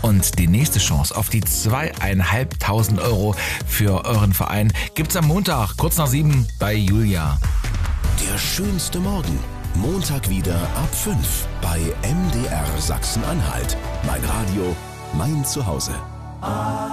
Und die nächste Chance auf die 2.500 Euro für euren Verein gibt's am Montag, kurz nach 7 bei Julia. Der schönste Morgen. Montag wieder ab 5 bei MDR Sachsen-Anhalt. Mein Radio, mein Zuhause.